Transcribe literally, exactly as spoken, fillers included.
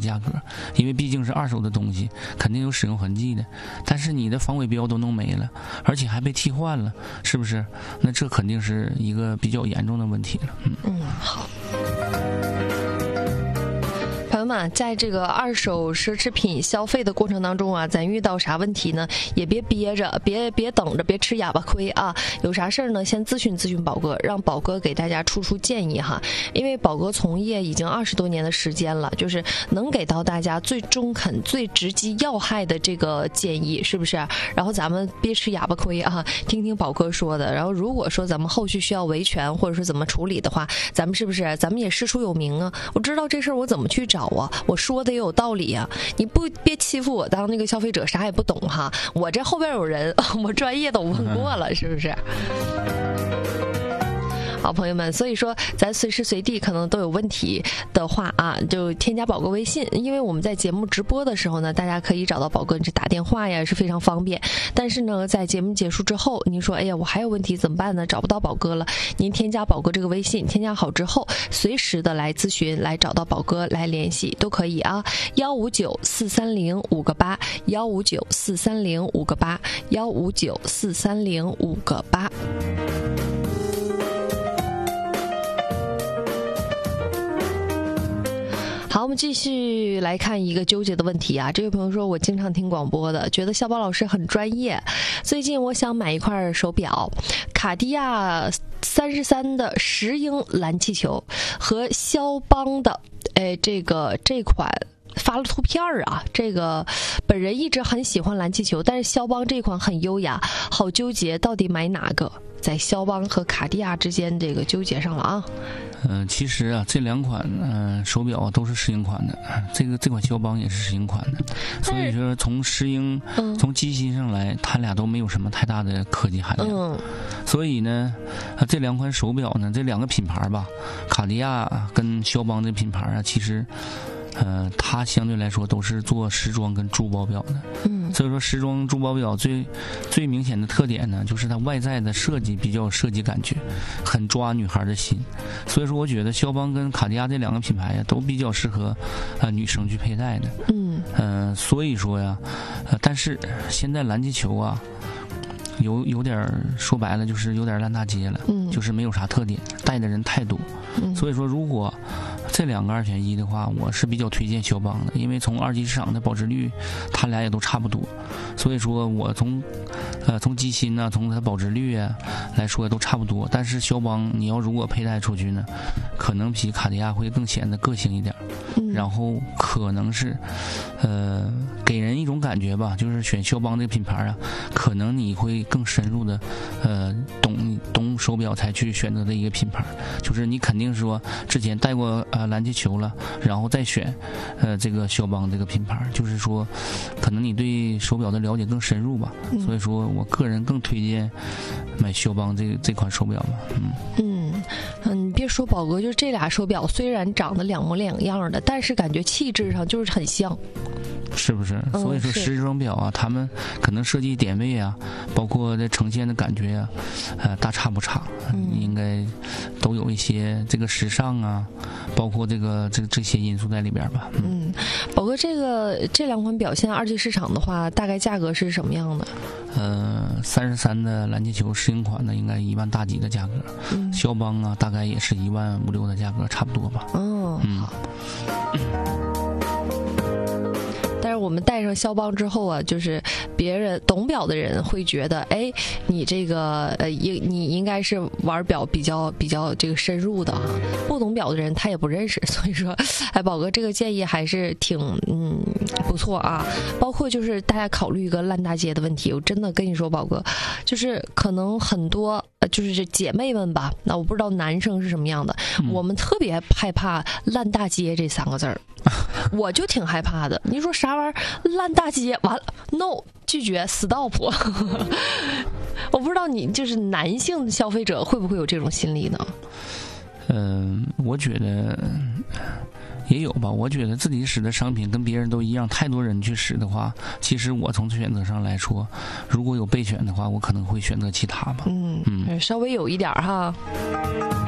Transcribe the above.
价格，因为毕竟是二手的东西，肯定有使用痕迹的。但是你的防伪标都弄没了，而且还被替换了，是不是？那这肯定是一个比较严重的问题了。嗯嗯，好。朋友们，在这个二手奢侈品消费的过程当中啊，咱遇到啥问题呢？也别憋着，别别等着，别吃哑巴亏啊！有啥事儿呢？先咨询咨询宝哥，让宝哥给大家出出建议哈。因为宝哥从业已经二十多年的时间了，就是能给到大家最中肯、最直击要害的这个建议，是不是？然后咱们别吃哑巴亏啊，听听宝哥说的。然后如果说咱们后续需要维权或者说怎么处理的话，咱们是不是咱们也师出有名啊？我知道这事儿我怎么去找啊？我说的也有道理呀、啊！你不别欺负我当那个消费者啥也不懂哈，我这后边有人，我专业都问过了，是不是？好朋友们，所以说咱随时随地可能都有问题的话啊，就添加宝哥微信，因为我们在节目直播的时候呢，大家可以找到宝哥，这打电话呀是非常方便。但是呢，在节目结束之后，您说哎呀我还有问题怎么办呢？找不到宝哥了，您添加宝哥这个微信，添加好之后，随时的来咨询，来找到宝哥来联系都可以啊。幺五九四三零五个八，幺五九四三零五个八，幺五九四三零五个八。好，我们继续来看一个纠结的问题啊。这位朋友说，我经常听广播的，觉得肖宝老师很专业。最近我想买一块手表，卡地亚三十三的石英蓝气球和肖邦的，哎，这个这款发了图片啊。这个本人一直很喜欢蓝气球，但是肖邦这款很优雅，好纠结，到底买哪个？在肖邦和卡地亚之间这个纠结上了啊。 嗯、呃，其实啊，这两款嗯、呃、手表都是石英款的，这个这款肖邦也是石英款的，所以说从石英、嗯、从机芯上来，它俩都没有什么太大的科技含量。嗯，所以呢，啊这两款手表呢，这两个品牌吧，卡地亚跟肖邦的品牌啊，其实。呃，它相对来说都是做时装跟珠宝表的，嗯，所以说时装珠宝表最最明显的特点呢，就是它外在的设计比较有设计感觉，很抓女孩的心。所以说，我觉得肖邦跟卡地亚这两个品牌呀，都比较适合呃女生去佩戴的，嗯，呃，所以说呀，呃，但是现在蓝气球啊。有有点说白了就是有点烂大街了，嗯，就是没有啥特点，戴的人太多，嗯，所以说如果这两个二选一的话，我是比较推荐肖邦的，因为从二级市场的保值率，它俩也都差不多，所以说我从呃从机芯呢，从它保值率啊来说都差不多，但是肖邦你要如果佩戴出去呢，可能比卡地亚会更显得个性一点，嗯，然后可能是呃给人一种感觉吧，就是选肖邦这个品牌啊，可能你会更深入的，呃，懂懂手表才去选择的一个品牌，就是你肯定说之前戴过呃蓝气球了，然后再选，呃，这个肖邦这个品牌，就是说，可能你对手表的了解更深入吧，嗯、所以说我个人更推荐买肖邦这这款手表吧，嗯。 嗯嗯，你别说宝哥，就是这俩手表虽然长得两模两样的，但是感觉气质上就是很像。 是不是？所以说时装表啊，他们可能设计点位啊，包括这呈现的感觉啊，呃，大差不差，嗯、应该都有一些这个时尚啊，包括这个这这些因素在里边吧。 嗯，宝哥，这个这两款表现二级市场的话，大概价格是什么样的？ 呃，三十三的蓝气球石英款的应该一万大几的价格，嗯、肖邦啊，大概也是一万五六的价格，差不多吧。 哦，嗯。但是我们戴上肖邦之后啊，就是别人懂表的人会觉得，哎，你这个呃，应你应该是玩表比较比较这个深入的啊。不懂表的人他也不认识，所以说，哎，宝哥这个建议还是挺嗯不错啊。包括就是大家考虑一个烂大街的问题，我真的跟你说，宝哥，就是可能很多就是这姐妹们吧，那我不知道男生是什么样的，嗯、我们特别害怕烂大街这三个字儿。我就挺害怕的，你说啥玩意儿烂大街，完了 no 拒绝 stop 我不知道你就是男性消费者会不会有这种心理呢？ 嗯、呃，我觉得也有吧。我觉得自己使的商品跟别人都一样，太多人去使的话，其实我从选择上来说，如果有备选的话，我可能会选择其他吧。嗯嗯，稍微有一点哈。